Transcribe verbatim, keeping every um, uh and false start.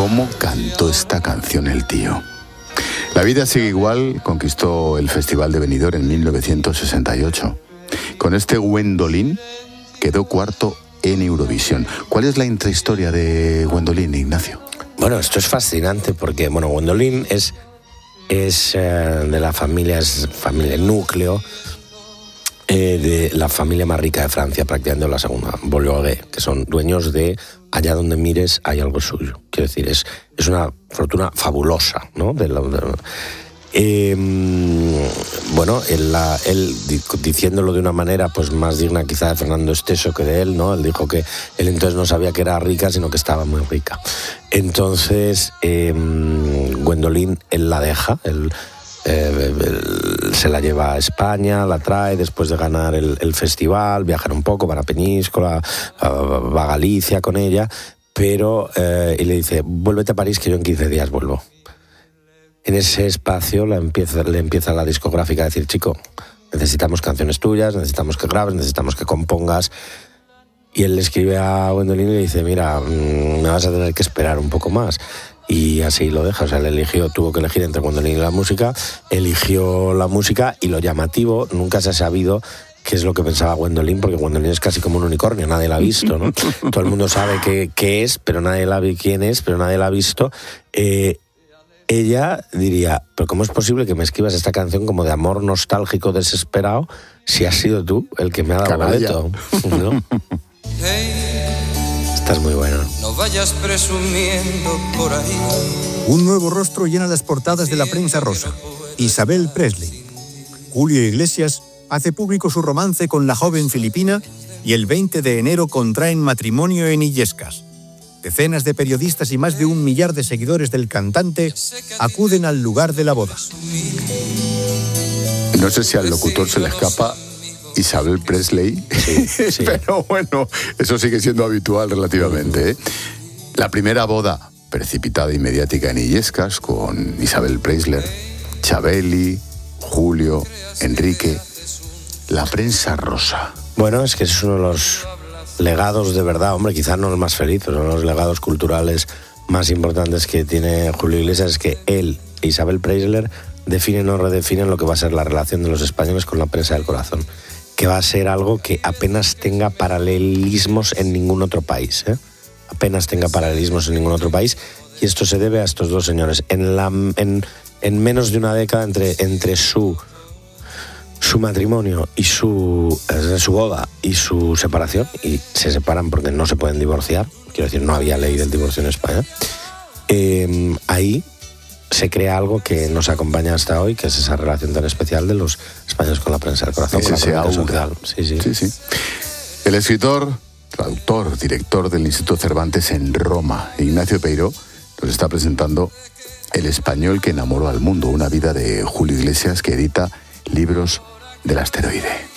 ¿Cómo cantó esta canción el tío? La vida sigue igual conquistó el Festival de Benidorm en mil novecientos sesenta y ocho. Con este Gwendoline quedó cuarto en Eurovisión. ¿Cuál es la intrahistoria de Gwendoline, Ignacio? Bueno, esto es fascinante porque, bueno, Gwendoline es, es eh, de la familia, es familia núcleo eh, de la familia más rica de Francia, prácticamente la segunda, Bolloré, que son dueños de allá donde mires hay algo suyo. Quiero decir, es, es una fortuna fabulosa, ¿no? De la, de, eh, bueno, él, la, él diciéndolo de una manera pues más digna quizá de Fernando Esteso que de él, ¿no? Él dijo que él entonces no sabía que era rica, sino que estaba muy rica. Entonces, eh, Gwendoline, él la deja, él, eh, él se la lleva a España, la trae después de ganar el, el festival, viajan un poco, van a Peñíscola, va a Galicia con ella, pero eh, y le dice, vuélvete a París que yo en quince días vuelvo. En ese espacio la empieza, le empieza la discográfica a decir, chico, necesitamos canciones tuyas, necesitamos que grabes, necesitamos que compongas. Y él le escribe a Gwendoline y le dice, mira, me vas a tener que esperar un poco más. Y así lo deja, o sea, él eligió, tuvo que elegir entre Gwendoline y la música, eligió la música y lo llamativo, nunca se ha sabido qué es lo que pensaba Gwendoline, porque Gwendoline es casi como un unicornio, nadie la ha visto, ¿no? Todo el mundo sabe qué, qué es, pero nadie la ve quién es, pero nadie la ha visto. Eh, ella diría, pero ¿cómo es posible que me escribas esta canción como de amor nostálgico desesperado si has sido tú el que me ha dado boleto? ¿No? Estás muy bueno. No vayas presumiendo por ahí. Un nuevo rostro llena las portadas de la prensa rosa. Isabel Presley. Julio Iglesias hace público su romance con la joven filipina y el veinte de enero contraen matrimonio en Illescas. Decenas de periodistas y más de un millar de seguidores del cantante acuden al lugar de la boda. No sé si al locutor se le escapa Isabel Presley, sí, sí. Pero bueno, eso sigue siendo habitual relativamente, ¿eh? La primera boda precipitada y mediática en Illescas con Isabel Presley, Chabeli, Julio, Enrique, la prensa rosa. Bueno, es que es uno de los legados de verdad, hombre, quizás no los más felices, uno de los legados culturales más importantes que tiene Julio Iglesias es que él e Isabel Presley definen o redefinen lo que va a ser la relación de los españoles con la prensa del corazón, que va a ser algo que apenas tenga paralelismos en ningún otro país, ¿eh? Apenas tenga paralelismos en ningún otro país, y esto se debe a estos dos señores. En, la, en, en menos de una década entre, entre su... su matrimonio y su, su boda y su separación, y se separan porque no se pueden divorciar, quiero decir, no había ley del divorcio en España, eh, ahí se crea algo que nos acompaña hasta hoy, que es esa relación tan especial de los españoles con la prensa del corazón, con la prensa social. Sí, sí. Sí, sí. El escritor, traductor, director del Instituto Cervantes en Roma, Ignacio Peiró, nos está presentando El español que enamoró al mundo, una vida de Julio Iglesias, que edita Libros del Asteroide.